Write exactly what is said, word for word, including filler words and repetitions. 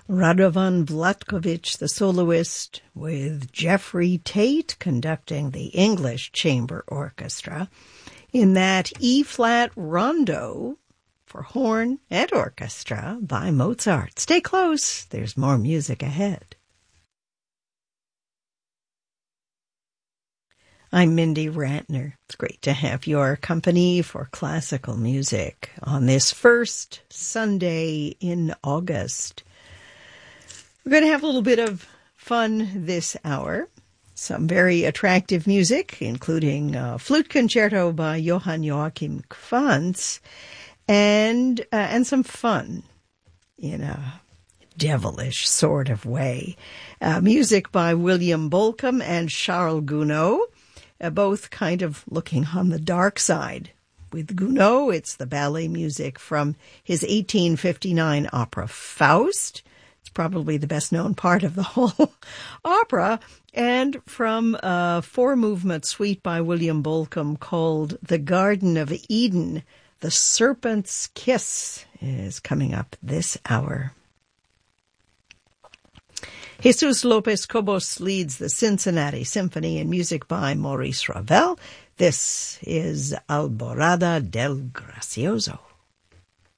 Radovan Vlatkovich, the soloist, with Jeffrey Tate conducting the English Chamber Orchestra in that E-flat rondo for horn and orchestra by Mozart. Stay close, there's more music ahead. I'm Mindy Ratner. It's great to have your company for classical music on this first Sunday in August. We're going to have a little bit of fun this hour. Some very attractive music, including a flute concerto by Johann Joachim Quantz, and uh, and some fun in a devilish sort of way. Uh, music by William Bolcom and Charles Gounod, uh, both kind of looking on the dark side. With Gounod, it's the ballet music from his eighteen fifty-nine opera Faust. It's probably the best-known part of the whole opera. And from a four-movement suite by William Bolcom called The Garden of Eden, The Serpent's Kiss is coming up this hour. Jesus Lopez Cobos leads the Cincinnati Symphony in music by Maurice Ravel. This is Alborada del Gracioso.